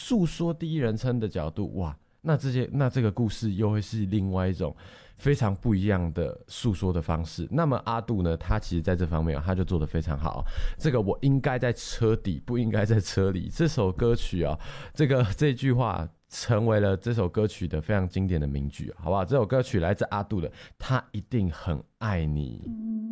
诉说第一人称的角度，哇，那这个故事又会是另外一种非常不一样的诉说的方式。那么阿杜呢，他其实在这方面他就做得非常好。这个我应该在车底，不应该在车里。这首歌曲啊，这句话成为了这首歌曲的非常经典的名句，好不好？这首歌曲来自阿杜的，他一定很爱你。